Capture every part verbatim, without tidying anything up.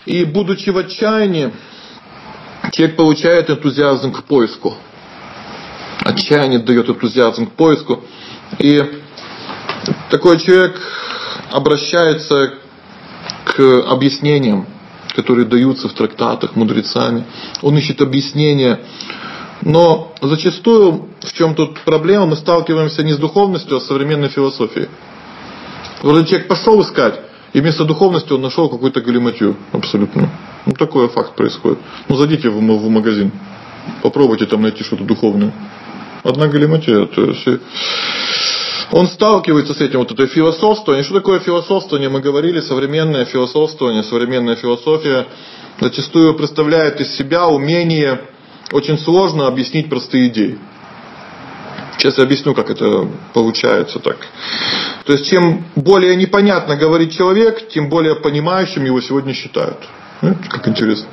И будучи в отчаянии, человек получает энтузиазм к поиску. Отчаяние дает энтузиазм к поиску. И такой человек обращается к объяснениям, которые даются в трактатах мудрецами. Он ищет объяснения. Но зачастую, в чем тут проблема, мы сталкиваемся не с духовностью, а с современной философией. Вот этот человек пошел искать, и вместо духовности он нашел какую-то галиматью абсолютно. Ну, такой факт происходит. Ну, зайдите в, в магазин, попробуйте там найти что-то духовное. Одна галиматья. То есть он сталкивается с этим, вот это философствование. Что такое философствование? Мы говорили, современное философствование, современная философия зачастую представляет из себя умение очень сложно объяснить простые идеи. Сейчас я объясню, как это получается так. То есть, чем более непонятно говорит человек, тем более понимающим его сегодня считают. Как интересно.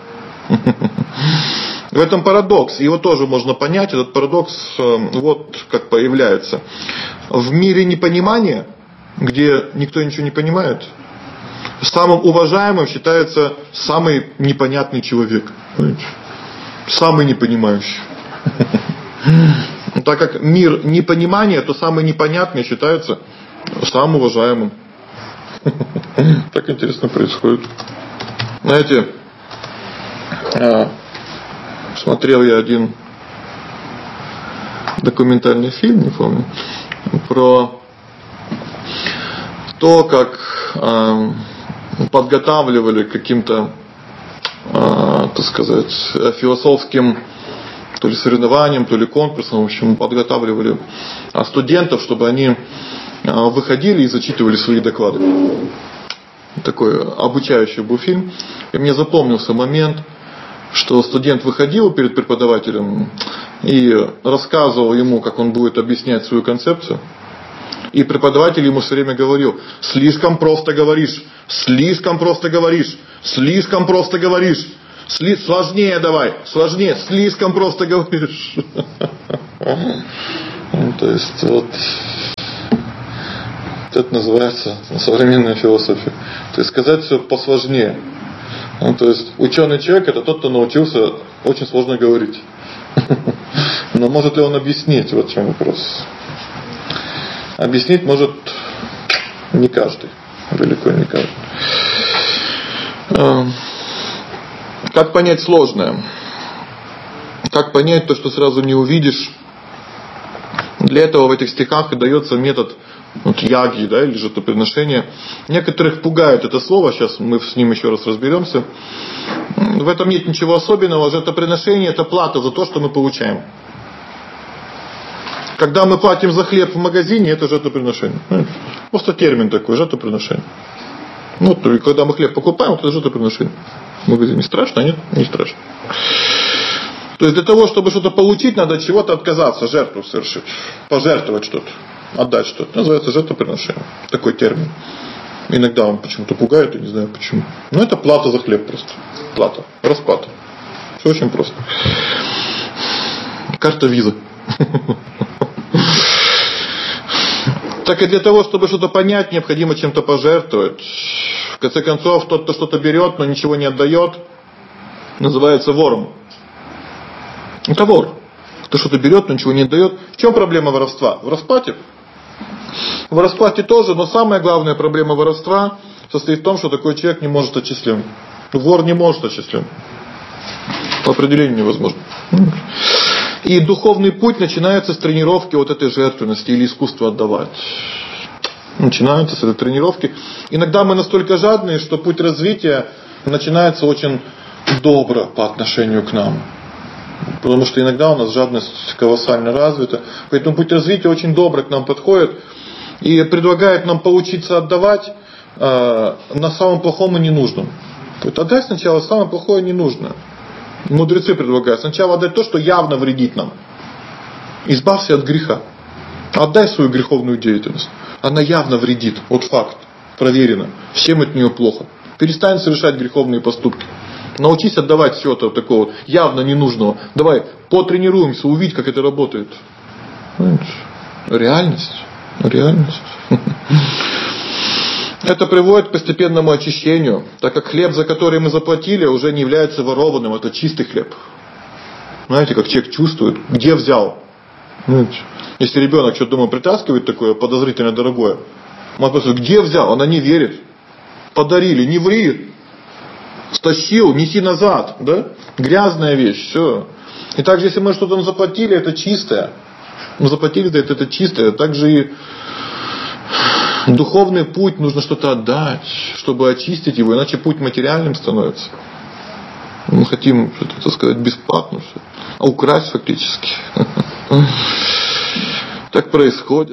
В этом парадокс. Его тоже можно понять. Этот парадокс вот как появляется. В мире непонимания, где никто ничего не понимает, самым уважаемым считается самый непонятный человек. Понимаете? Самый непонимающий. Так как мир непонимания, то самый непонятный считается самым уважаемым. Так интересно происходит. Знаете, смотрел я один документальный фильм, не помню, про то, как подготавливали каким-то, так сказать, философским то ли соревнованием, то ли конкурсом, в общем, подготавливали студентов, чтобы они выходили и зачитывали свои доклады. Такой обучающий был фильм. И мне запомнился момент, что студент выходил перед преподавателем и рассказывал ему, как он будет объяснять свою концепцию. И преподаватель ему все время говорил: слишком просто говоришь, слишком просто говоришь, слишком просто говоришь. Сли... Сложнее давай, сложнее, слишком просто говоришь. То есть вот это называется современная философия. То есть сказать все посложнее. То есть ученый человек — это тот, кто научился очень сложно говорить. Но может ли он объяснить? Вот в чем вопрос. Объяснить может не каждый. Далеко не каждый. Как понять сложное? Как понять то, что сразу не увидишь? Для этого в этих стихах и дается метод вот, яги, да, или жертвоприношения. Некоторых пугает это слово, сейчас мы с ним еще раз разберемся. В этом нет ничего особенного. Жертвоприношение — это плата за то, что мы получаем. Когда мы платим за хлеб в магазине, это жертвоприношение. Просто термин такой, жертвоприношение. Ну, то, когда мы хлеб покупаем, это жертвоприношение. В магазине страшно, а нет? Не страшно. То есть для того, чтобы что-то получить, надо от чего-то отказаться, жертву совершить. Пожертвовать что-то, отдать что-то. Называется жертвоприношение. Такой термин. Иногда он почему-то пугает, я не знаю почему. Но это плата за хлеб просто. Плата. Расплата. Все очень просто. Карта виза. Так и для того, чтобы что-то понять, необходимо чем-то пожертвовать. В конце концов, тот, кто что-то берет, но ничего не отдает, называется вором. Это вор. Кто что-то берет, но ничего не отдает. В чем проблема воровства? В расплате? В расплате тоже, но самая главная проблема воровства состоит в том, что такой человек не может отчислен. Вор не может отчислен. По определению невозможно. И духовный путь начинается с тренировки вот этой жертвенности или искусства отдавать. Начинается с этой тренировки. Иногда мы настолько жадные, что путь развития начинается очень добро по отношению к нам. Потому что иногда у нас жадность колоссально развита. Поэтому путь развития очень добро к нам подходит и предлагает нам поучиться отдавать э, на самом плохом и ненужном. Вот отдай сначала самое плохое и ненужное. Мудрецы предлагают сначала отдать то, что явно вредит нам. Избавься от греха. Отдай свою греховную деятельность. Она явно вредит. Вот факт. Проверено. Всем от нее плохо. Перестань совершать греховные поступки. Научись отдавать все это такого явно ненужного. Давай потренируемся, увидь, как это работает. Реальность. Реальность. Это приводит к постепенному очищению, так как хлеб, за который мы заплатили, уже не является ворованным, это чистый хлеб. Знаете, как человек чувствует, где взял. Если ребенок что-то дома притаскивает такое подозрительно дорогое, мать спрашивает, где взял? Она не верит. Подарили, не ври. Стащил, неси назад. Да? Грязная вещь, все. И также, если мы что-то заплатили, это чистое. Мы заплатили за это, это чистое. Также и духовный путь нужно что-то отдать, чтобы очистить его, иначе путь материальным становится. Мы хотим что-то, так сказать, бесплатно, а украсть фактически. Так происходит.